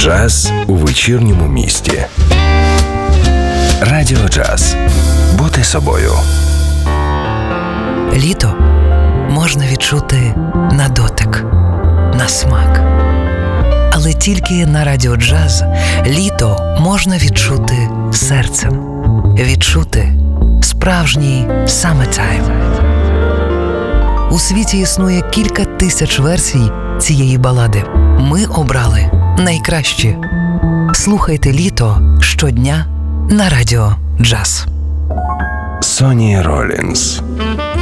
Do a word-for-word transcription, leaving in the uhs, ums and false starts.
Джаз у вечірньому місті. Радіо Джаз. Бути собою. Літо можна відчути на дотик, на смак. Але тільки на Радіо Джаз літо можна відчути серцем. Відчути справжній summertime. У світі існує кілька тисяч версій цієї балади. Ми обрали найкращі. Слухайте літо щодня на Радіо Джаз. Соні Ролінс.